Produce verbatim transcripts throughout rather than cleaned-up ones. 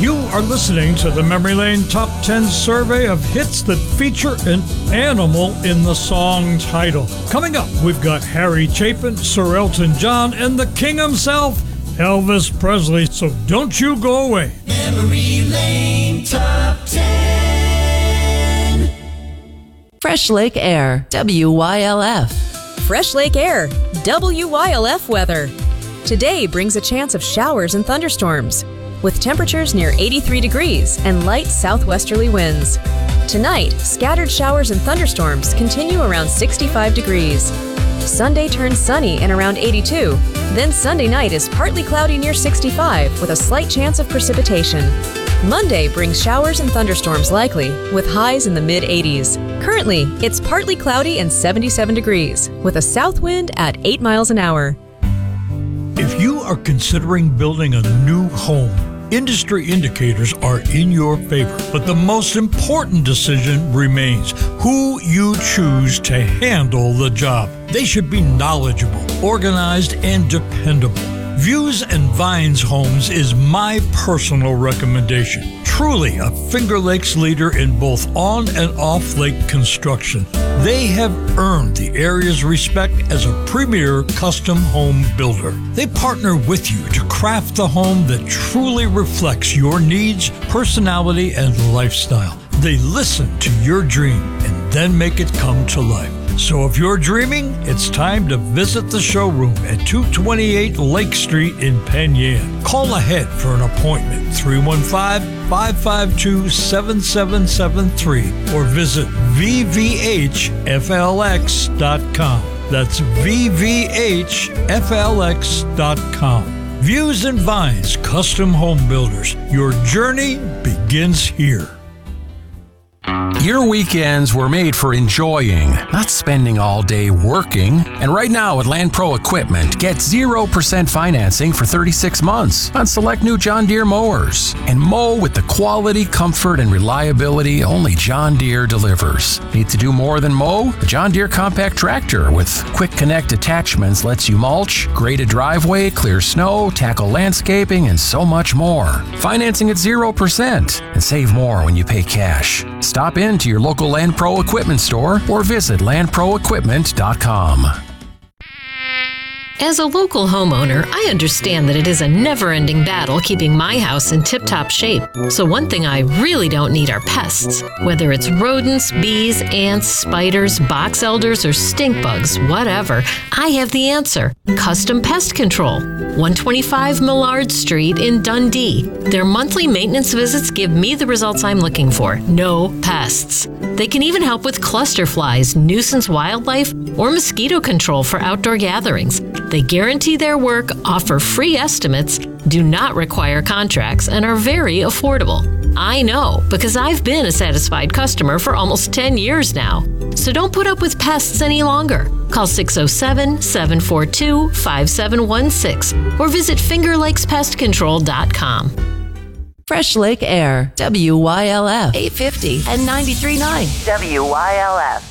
You are listening to the Memory Lane Top ten survey of hits that feature an animal in the song title. Coming up, we've got Harry Chapin, Sir Elton John, and the king himself, Elvis Presley. So don't you go away. Memory Lane Top ten. Fresh Lake Air, W Y L F. Fresh Lake Air, W Y L F weather. Today brings a chance of showers and thunderstorms, with temperatures near eighty-three degrees and light southwesterly winds. Tonight, scattered showers and thunderstorms continue around sixty-five degrees. Sunday turns sunny and around eighty-two. Then Sunday night is partly cloudy near sixty-five with a slight chance of precipitation. Monday brings showers and thunderstorms likely, with highs in the mid-eighties. Currently, it's partly cloudy and seventy-seven degrees, with a south wind at eight miles an hour. If you are considering building a new home, industry indicators are in your favor, but the most important decision remains who you choose to handle the job. They should be knowledgeable, organized, and dependable. Views and Vines Homes is my personal recommendation. Truly a Finger Lakes leader in both on and off lake construction. They have earned the area's respect as a premier custom home builder. They partner with you to craft the home that truly reflects your needs, personality, and lifestyle. They listen to your dream and then make it come to life. So if you're dreaming, it's time to visit the showroom at two twenty-eight Lake Street in Penn Yan. Call ahead for an appointment, three one five, five five two, seven seven seven three, or visit V V H F L X dot com. That's V V H F L X dot com. Views and Vines Custom Home Builders. Your journey begins here. Your weekends were made for enjoying, not spending all day working. And right now at Land Pro Equipment, get zero percent financing for thirty-six months on select new John Deere mowers. And mow with the quality, comfort, and reliability only John Deere delivers. Need to do more than mow? The John Deere Compact Tractor with Quick Connect attachments lets you mulch, grade a driveway, clear snow, tackle landscaping, and so much more. Financing at zero percent and save more when you pay cash. Stop in to your local Land Pro Equipment store or visit land pro equipment dot com. As a local homeowner, I understand that it is a never-ending battle keeping my house in tip-top shape. So one thing I really don't need are pests. Whether it's rodents, bees, ants, spiders, box elders, or stink bugs, whatever, I have the answer. Custom Pest Control. one twenty-five Millard Street in Dundee. Their monthly maintenance visits give me the results I'm looking for. No pests. They can even help with cluster flies, nuisance wildlife, or mosquito control for outdoor gatherings. They guarantee their work, offer free estimates, do not require contracts, and are very affordable. I know, because I've been a satisfied customer for almost ten years now. So don't put up with pests any longer. Call six oh seven, seven four two, five seven one six or visit finger lakes pest control dot com. Fresh Lake Air, W Y L F, eight fifty and ninety-three point nine W Y L F.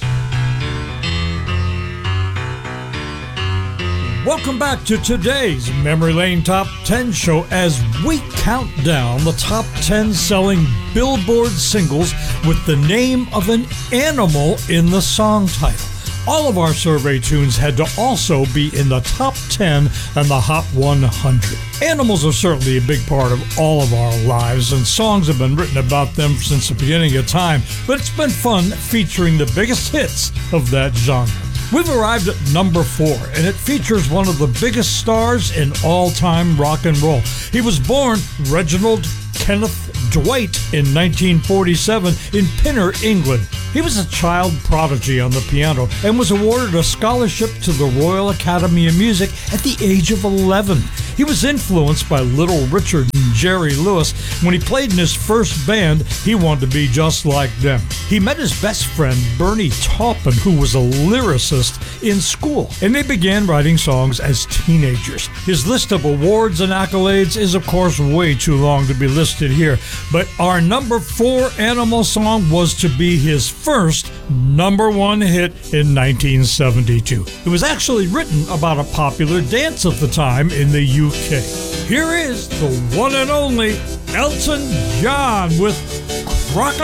Welcome back to today's Memory Lane Top ten show as we count down the top ten selling Billboard singles with the name of an animal in the song title. All of our survey tunes had to also be in the top ten and the Hot one hundred. Animals are certainly a big part of all of our lives, and songs have been written about them since the beginning of time, but it's been fun featuring the biggest hits of that genre. We've arrived at number four, and it features one of the biggest stars in all-time rock and roll. He was born Reginald Kenneth Dwight in nineteen forty-seven in Pinner, England. He was a child prodigy on the piano and was awarded a scholarship to the Royal Academy of Music at the age of eleven. He was influenced by Little Richard and Jerry Lewis. When he played in his first band, he wanted to be just like them. He met his best friend, Bernie Taupin, who was a lyricist in school, and they began writing songs as teenagers. His list of awards and accolades is, of course, way too long to be listed here, but our number four Animal song was to be his first number one hit in nineteen seventy-two. It was actually written about a popular dance of the time in the U K. Here is the one and only Elton John with Crocodile.